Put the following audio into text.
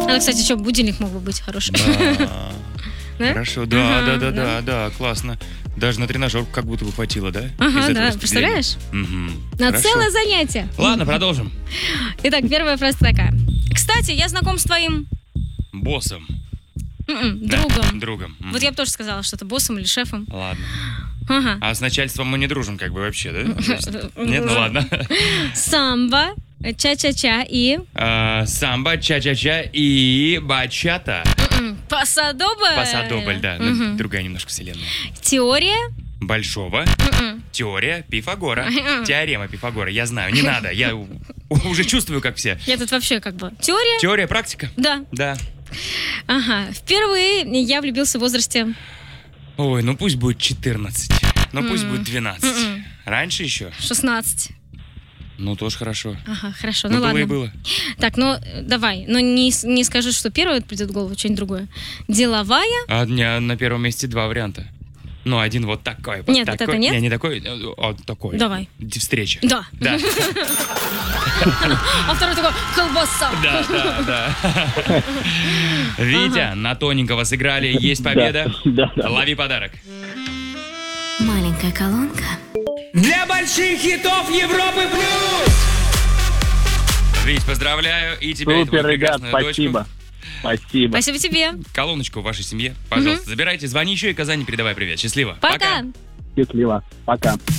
Она, кстати, еще будильник мог бы быть хороший. Да. Хорошо, да, классно. Даже на тренажерку как будто бы хватило, да? Ага, да, представляешь? На целое занятие. Ладно, продолжим. Итак, первая фраза такая. Кстати, я знаком с твоим... Боссом. Другом. Другом. Вот я бы тоже сказала, что это боссом или шефом. Ладно. Ага. А с начальством мы не дружим как бы вообще, да? Нет, ну ладно. Самбо, ча-ча-ча и... Самбо, ча-ча-ча и бачата. Пасадобль. Пасадобль, да. Другая немножко вселенная. Теория. Большого. Теория Пифагора. Теорема Пифагора. Я знаю, не надо. Я уже чувствую, как все. Я тут вообще как бы... Теория. Теория, практика? Да. Да. Ага. Впервые я влюбился в возрасте... Ой, ну пусть будет 14. Ну пусть будет 12. Раньше еще? 16. Ну, тоже хорошо. Ага, хорошо. Ну, Ну было ладно. и было. Так, ну давай. Но не скажи, что первое придет в голову, что-нибудь другое. Деловая. А на первом месте 2 варианта. Ну, один вот такой. Вот нет, такой. вот это нет? Не такой, а такой. Давай. Встреча. Да. Да. А второй такой, колбаса. Да. Витя, на тоненького сыграли. Есть победа. Да. Лови подарок. Маленькая колонка. Для больших хитов Европы плюс! Вить, поздравляю. И тебя, Супер, и твою ребят, прекрасную спасибо. дочку. Спасибо. Спасибо тебе. Колоночку в вашей семье, пожалуйста, забирайте. Звони еще и Казани передавай привет. Счастливо. Пока. Счастливо. Пока.